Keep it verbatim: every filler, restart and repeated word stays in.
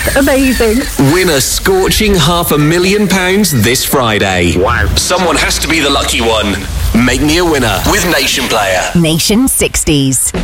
Amazing. Win a scorching half a million pounds this Friday. Wow. Someone has to be the lucky one. Make me a winner with Nation Player. Nation sixties.